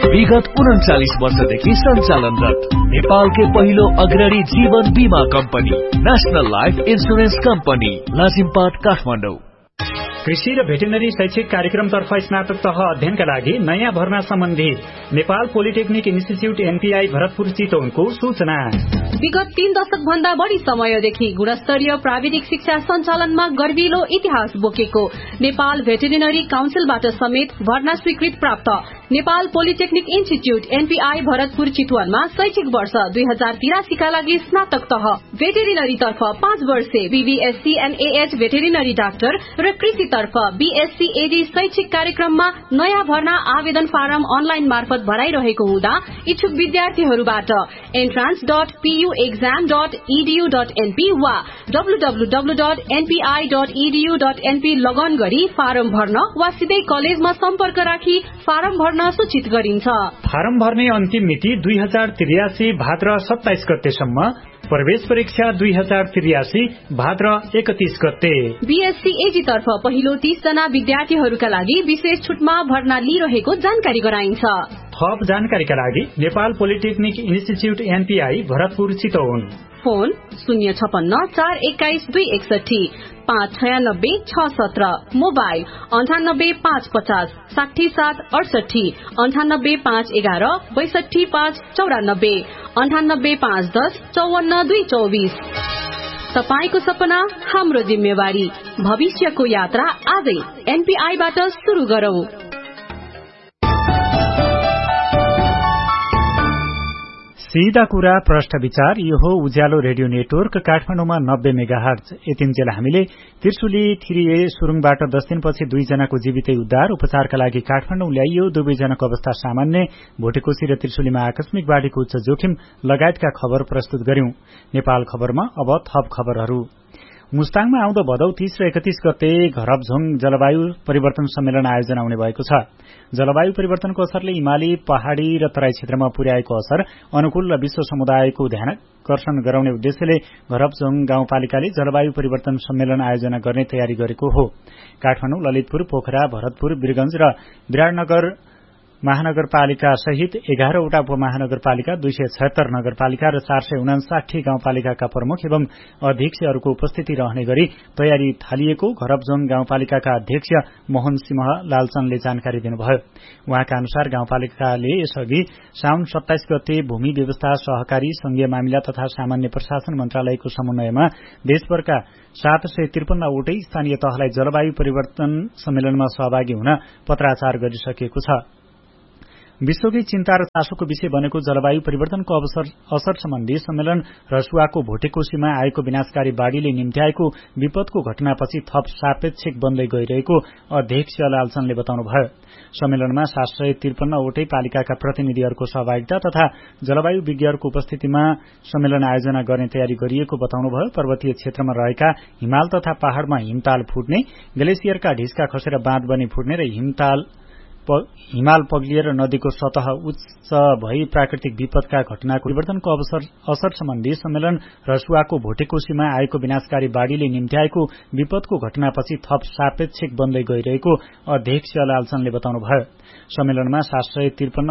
विगत 39 वर्षदेखि सञ्चालनरत नेपालकै पहिलो अग्रणी जीवन बीमा company national life insurance company Lazimpat Kathmandu. कृषि र भेटेरिनरी शैक्षिक कार्यक्रमतर्फ स्नातक तह अध्ययनका लागि नयाँ भर्ना सम्बन्धित Nepal polytechnic institute NPI Bharatpur चितवनको सूचना। विगत 3 दशक भन्दा बढी समयदेखि गुणस्तरीय प्राविधिक शिक्षा सञ्चालनमा गर्विलो इतिहास बोकेको नेपाल भेटेरिनरी काउन्सिलबाट समेत भर्ना स्वीकृत प्राप्त Nepal polytechnic institute NPI Bharatpur चितवनमा शैक्षिक वर्ष 2083 का लागि स्नातक तह भेटेरिनरी तर्फ 5 वर्षे बीबीएससी एनएएच भेटेरिनरी डाक्टर र कृषि तर्फ बीएससी एडी शैक्षिक कार्यक्रममा नयाँ भर्ना आवेदन फारम अनलाइन मार्फत भराइरहेको हुँदा इच्छुक विद्यार्थीहरूबाट entrance.puexam.edu.np वा www.npi.edu.np लगन गरी फारम भर्न वा सिधै कलेजमा सम्पर्क राखी फारम भर्न सूचित गरिन्छ। फारम भर्ने अन्तिम मिति 2083 भाद्र 27 गतेसम्म, प्रवेश परीक्षा 2083 भाद्र 31 गते। बीएससी एजी तर्फ पहिलो 30 जना विद्यार्थीहरूका लागि विशेष छुटमा भर्ना लिइरहेको जानकारी गराइन्छ। थप जानकारीका लागि Nepal polytechnic institute NPI Bharatpur Chitwan, phone 056411261 596 mobile 9855 67568 98511 62594 98510 54224। तपाईको सपना हाम्रो जिम्मेवारी, भविष्यको यात्रा आजै एनपीआई बाट सुरु गरौं। सीधा कुरा प्रश्न विचार, यो हो उज्यालो रेडियो नेटवर्क काठमाडौँमा 90 मेगाहर्ज। यतिन्जेल हामीले त्रिशुली 3A सुरुङबाट 10 दिनपछि 2 जनाको जीवितै उद्धार, उपचारका लागि काठमाडौँ ल्याइयो, 2 जनाको अवस्था सामान्य, भोटेकोशी र त्रिशुलीमा आकस्मिक बाढीको उच्च जोखिम लगायतका खबर प्रस्तुत गर्यौं। नेपाल खबरमा अब थप खबरहरू। मुस्ताङमा आउँदो भदौ 30 र 31 गते घरबझोङ जलवायु परिवर्तन सम्मेलन आयोजना हुने भएको छ। जलवायु परिवर्तनको असरले हिमाली, पहाड़ी र तराई क्षेत्रमा पुर्याएको असर अनुकूल र विश्व समुदायको ध्यानकर्षण गराउने उद्देश्यले घरबझोङ गाउँपालिकाले जलवायु परिवर्तन सम्मेलन आयोजना गर्ने तयारी गरेको हो। काठमाडौँ, ललितपुर, पोखरा, भरतपुर, वीरगंज र विराटनगर महानगरपालिका सहित 11 वटा उपमहानगरपालिका, 276 नगरपालिका र 459 गाउँपालिकाका प्रमुख एवं अध्यक्षहरूको उपस्थिति रहने गरी तयारी थालिएको घरबझोङ गाउँपालिकाका अध्यक्ष मोहन सिंह लालचनले जानकारी दिनुभयो। उहाँका अनुसार गाउँपालिकाले यसअघि साउन 27 गते भूमि व्यवस्था, सहकारी, संघीय मामिला तथा सामान्य प्रशासन मन्त्रालयको समन्वयमा देशभरका 753 वटै स्थानीय तहलाई जलवायु परिवर्तन सम्मेलनमा सहभागी हुन पत्राचार गरिसकेको छ। विश्वकै चिन्ता र चासोको विषय बनेको जलवायु परिवर्तनको असर सम्बन्धी सम्मेलन रसुवाको भोटेकोशीमा आएको विनाशकारी बाढ़ीले निम्त्याएको विपदको घटनापछि थप सापेक्षिक बन्दै गइरहेको अध्यक्ष लालचनले बताउनुभयो। सम्मेलनमा 753 वटै पालिकाका प्रतिनिधिहरूको सहभागिता तथा जलवायु विज्ञहरूको उपस्थितिमा सम्मेलन आयोजना गर्ने तयारी गरिएको बताउनुभयो। पर्वतीय क्षेत्रमा रहेका हिमाल तथा पहाड़मा हिमताल फुट्ने, ग्लेसियरका ढिस्का खसेर बाँध बनी फुट्ने र हिमाल पग्लिएर नदीको सतह उच्च भई प्राकृतिक विपदका घटनाको परिवर्तनको असर सम्बन्धी सम्मेलन रसुवाको भोटेकोशीमा आएको विनाशकारी बाढ़ीले निम्त्याएको विपदको घटनापछि थप सापेक्षिक बन्दै गइरहेको अध्यक्ष लालचनले बताउनुभयो। सम्मेलनमा 753